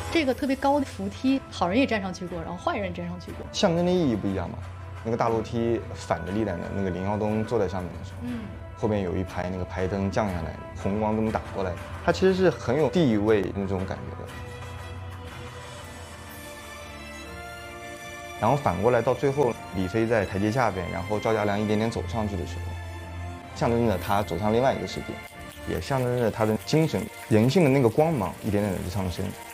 这个特别高的扶梯，好人也站上去过，然后坏人也站上去过。 象征的意义不一样嘛。那个大楼梯反着历代的，那个林耀东坐在上面的时候，后边有一排那个排灯降下来，红光这么打过来，它其实是很有地位那种感觉的。然后反过来到最后，李飞在台阶下边，然后赵家良一点点走上去的时候，象征着他走向另外一个世界，也象征着他的精神、人性的那个光芒一点点的上升。